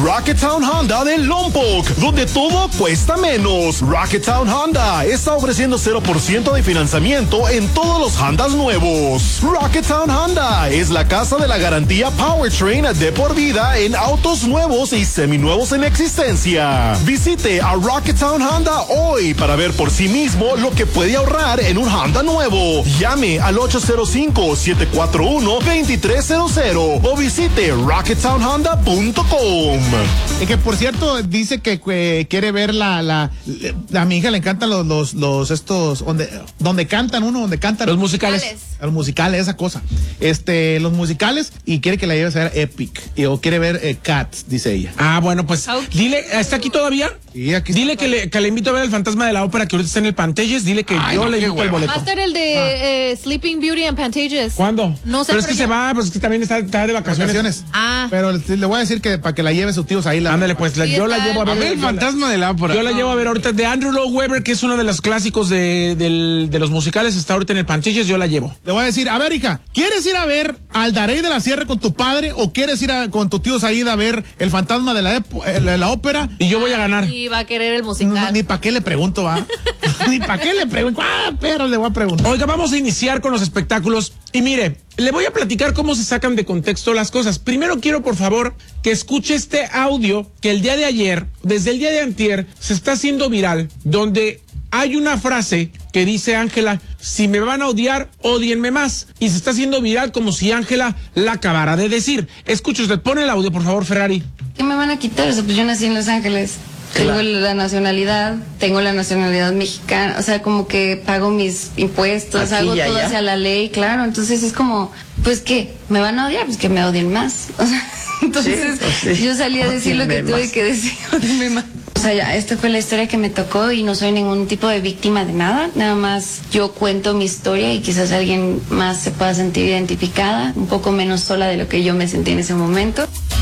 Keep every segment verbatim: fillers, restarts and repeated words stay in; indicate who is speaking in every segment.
Speaker 1: Rocketown Honda de Lompoc, donde todo cuesta menos. Rocketown Honda está ofreciendo cero por ciento de financiamiento en todos los Hondas nuevos. Rocketown Honda es la casa de la garantía Powertrain de por vida en autos nuevos y seminuevos en existencia. Visite a Rocketown Honda hoy para ver por sí mismo lo que puede ahorrar en un Honda nuevo. Llame al ocho cero cinco, siete cuatro uno, dos tres cero cero o visite rocketown honda punto com.
Speaker 2: Y que por cierto dice que eh, quiere ver la, la, la a mi hija le encantan los, los, los estos, donde, donde cantan uno, donde cantan.
Speaker 3: Los musicales.
Speaker 2: Los musicales, esa cosa. Este, los musicales, y quiere que la lleves a ver Epic, y, o quiere ver eh, Cats, dice ella.
Speaker 3: Ah, bueno, pues, okay. Dile, ¿está aquí todavía?
Speaker 2: Sí, aquí
Speaker 3: Dile
Speaker 2: está.
Speaker 3: que le, que le invito a ver El Fantasma de la Ópera, que ahorita está en el Pantages. Dile que Ay, yo no, le invito el boleto.
Speaker 4: Va a estar el de ah. eh, Sleeping Beauty en Pantages.
Speaker 3: ¿Cuándo?
Speaker 4: No sé.
Speaker 3: Pero es que ya. se va, pues es que también está, está de vacaciones.
Speaker 2: vacaciones.
Speaker 4: Ah.
Speaker 2: Pero le, le voy a decir que para que la lleve sus tíos ahí. La,
Speaker 3: Ándale, pues, la,
Speaker 4: sí,
Speaker 3: yo la llevo a ver.
Speaker 5: A ver, El Fantasma de la Ópera.
Speaker 3: Yo la llevo a ver ahorita de Andrew Lloyd Webber, que es uno de los clásicos de, de, de los musicales. Está ahorita en el Pantages, yo la llevo.
Speaker 2: Le voy a decir, a ver, hija, ¿quieres ir a ver al Darey de la Sierra con tu padre o quieres ir a, con tus tíos ahí a ver El Fantasma de la, de la Ópera?
Speaker 3: Y yo voy a ganar.
Speaker 4: Y va a querer el musical.
Speaker 2: No, ni para qué le pregunto, va. Ni para qué le pregunto. Ah, pero le voy a preguntar.
Speaker 3: Oiga, vamos a iniciar con los espectáculos. Y mire, le voy a platicar cómo se sacan de contexto las cosas. Primero quiero, por favor, que escuche este audio que el día de ayer, desde el día de antier, se está haciendo viral, donde hay una frase que dice Ángela: si me van a odiar, ódienme más. Y se está haciendo viral como si Ángela la acabara de decir. Escuche usted, pone el audio, por favor, Ferrari.
Speaker 6: ¿Qué me van a quitar? O sea, pues yo nací en Los Ángeles. Tengo la nacionalidad, tengo la nacionalidad mexicana, o sea, como que pago mis impuestos,
Speaker 5: Aquí
Speaker 6: hago todo
Speaker 5: allá.
Speaker 6: hacia la ley, claro, entonces es como, pues, ¿qué? ¿Me van a odiar? Pues que me odien más. O sea, entonces
Speaker 5: sí, sí.
Speaker 6: yo salí a decir lo que
Speaker 5: Ódienme
Speaker 6: tuve
Speaker 5: más.
Speaker 6: que decir, ódienme más. O sea, ya, esta fue la historia que me tocó y no soy ningún tipo de víctima de nada, nada más yo cuento mi historia y quizás alguien más se pueda sentir identificada, un poco menos sola de lo que yo me sentí en ese momento.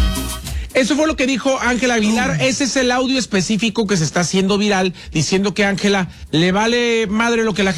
Speaker 3: Eso fue lo que dijo Ángela Aguilar. Ese es el audio específico que se está haciendo viral, diciendo que a Ángela le vale madre lo que la gente